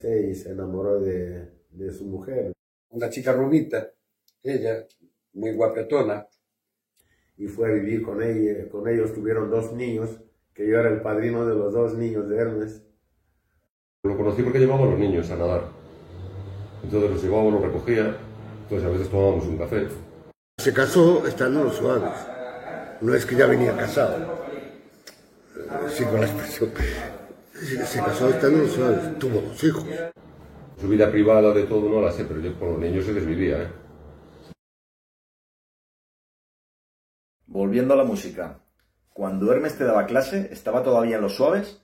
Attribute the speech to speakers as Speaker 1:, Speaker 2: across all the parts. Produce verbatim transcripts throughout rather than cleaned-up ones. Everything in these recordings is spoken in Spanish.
Speaker 1: Y se enamoró de, de su mujer. Una chica rubita, ella, muy guapetona, y fue a vivir con ella. Con ellos tuvieron dos niños, que yo era el padrino de los dos niños de Hermes.
Speaker 2: Lo conocí porque llevaba a los niños a nadar. Entonces los llevaba, los recogía, entonces a veces tomábamos un café.
Speaker 3: Se casó estando en los Suaves. No es que ya venía casado. Sí, con la expresión. Se casó estando en los Suaves. Tuvo dos hijos.
Speaker 2: Su vida privada de todo no la sé, pero yo con los niños se desvivía, ¿eh?
Speaker 4: Volviendo a la música. Cuando Hermes te daba clase, ¿estaba todavía en los Suaves?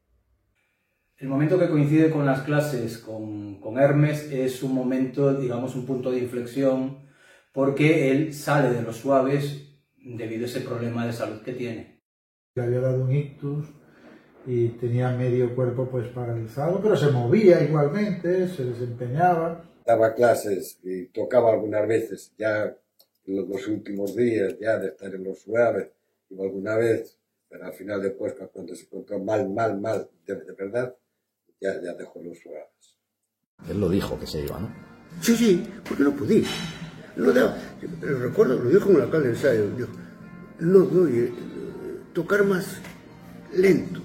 Speaker 5: El momento que coincide con las clases con, con Hermes es un momento, digamos, un punto de inflexión, porque él sale de los Suaves debido a ese problema de salud que tiene.
Speaker 6: Le había dado un ictus y tenía medio cuerpo pues paralizado, pero se movía igualmente, se desempeñaba.
Speaker 1: Daba clases y tocaba algunas veces, ya en los últimos días, ya de estar en los Suaves, y alguna vez, pero al final después, cuando se encontró mal, mal, mal, de, de verdad, ya, ya dejó los Suaves.
Speaker 4: Él lo dijo que se iba, ¿no?
Speaker 3: Sí, sí, porque no podía. No daba. Pero recuerdo, lo dijo en un local de ensayo, dijo, no doy, eh, tocar más lentos.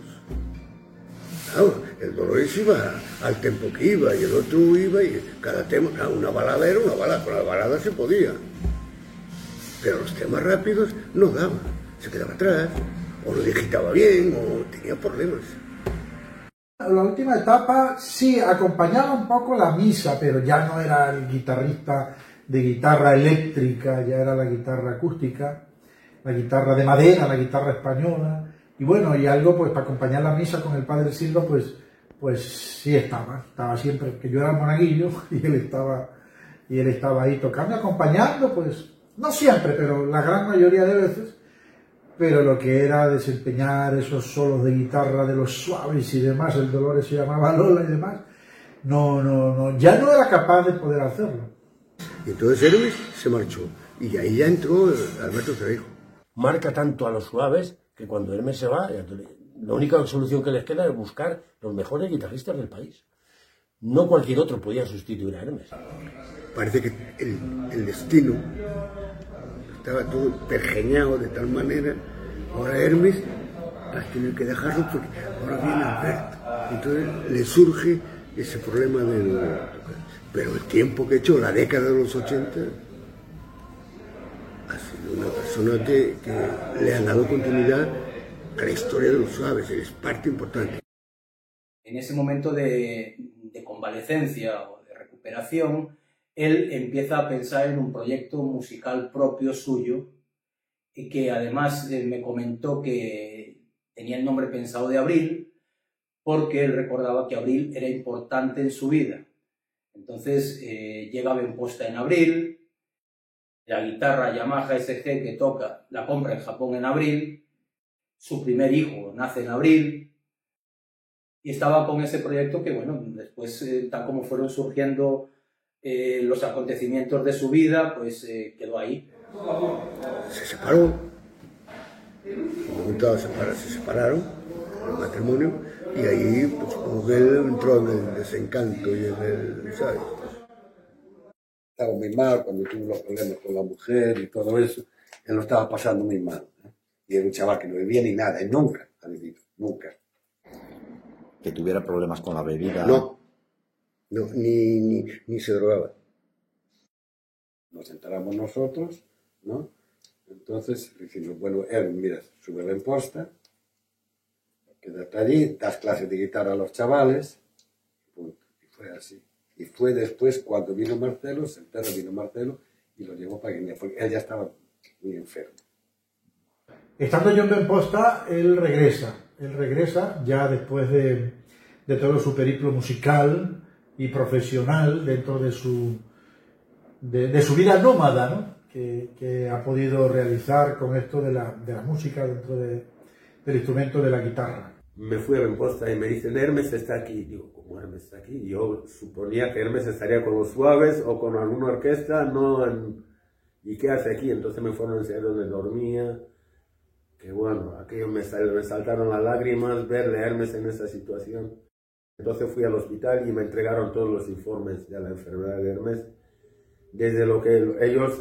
Speaker 3: Claro, el Dolores iba al tempo que iba y el otro iba y cada tema, una balada era una balada, con la balada se podía. Pero los temas rápidos no daban, se quedaba atrás, o lo digitaba bien, o tenía problemas.
Speaker 6: La última etapa sí acompañaba un poco la misa, pero ya no era el guitarrista de guitarra eléctrica, ya era la guitarra acústica, la guitarra de madera, la guitarra española. Y bueno, y algo pues para acompañar la misa con el padre Silva, pues, pues sí estaba, estaba siempre, que yo era monaguillo y él estaba, y él estaba ahí tocando, acompañando, pues, no siempre, pero la gran mayoría de veces, pero lo que era desempeñar esos solos de guitarra de los Suaves y demás, el Dolores se llamaba Lola y demás, no, no, no, ya no era capaz de poder hacerlo.
Speaker 3: Y entonces Hermes se marchó, y ahí ya entró Alberto Trejo.
Speaker 7: Marca tanto a los Suaves que cuando Hermes se va, la única solución que les queda es buscar los mejores guitarristas del país. No cualquier otro podía sustituir a Hermes.
Speaker 3: Parece que el, el destino estaba todo pergeñado de tal manera. Ahora Hermes has tenido que dejarlo porque ahora viene Alberto. Entonces le surge ese problema del... Pero el tiempo que he hecho, la década de los ochenta, ha sido una persona que, que le ha dado continuidad a la historia de los Suaves, es parte importante.
Speaker 5: En ese momento de, de convalecencia o de recuperación, él empieza a pensar en un proyecto musical propio suyo y que además eh, me comentó que tenía el nombre pensado de Abril porque él recordaba que Abril era importante en su vida. Entonces eh, llega a Benposta en abril, la guitarra Yamaha S G que toca la compra en Japón en abril, su primer hijo nace en abril y estaba con ese proyecto que, bueno, después, eh, tal como fueron surgiendo eh, los acontecimientos de su vida, pues eh, quedó ahí.
Speaker 3: Se separó, en un momento dado se separaron, el matrimonio, y ahí pues como que él entró en el desencanto y en el, ¿sabes?
Speaker 1: Estaba muy mal cuando tuvo los problemas con la mujer y todo eso, él lo estaba pasando muy mal, ¿eh? Y era un chaval que no bebía ni nada, él nunca ha bebido, nunca.
Speaker 4: Que tuviera problemas con la bebida.
Speaker 3: No, no ni, ni, ni se drogaba.
Speaker 1: Nos enteramos nosotros, ¿no? Entonces dijimos, bueno, él, mira, sube a Benposta, quédate allí, das clases de guitarra a los chavales, y punto. Y fue así. Y fue después cuando vino Marcelo, se enteró, vino Marcelo y lo llevó para Guinea, porque él ya estaba muy enfermo.
Speaker 6: Estando yo en Benposta, él regresa, él regresa ya después de, de todo su periplo musical y profesional dentro de su, de, de su vida nómada, ¿no? que, que ha podido realizar con esto de la, de la música dentro de, del instrumento de la guitarra.
Speaker 1: Me fui a Benposta y me dicen, Hermes está aquí. Digo, ¿cómo Hermes está aquí? Yo suponía que Hermes estaría con los Suaves o con alguna orquesta, no en... ¿Y qué hace aquí? Entonces me fueron a enseñar dónde dormía. Que bueno, aquello me, sal, me saltaron las lágrimas verle a Hermes en esa situación.
Speaker 3: Entonces fui al hospital y me entregaron todos los informes de la enfermedad de Hermes, desde lo que ellos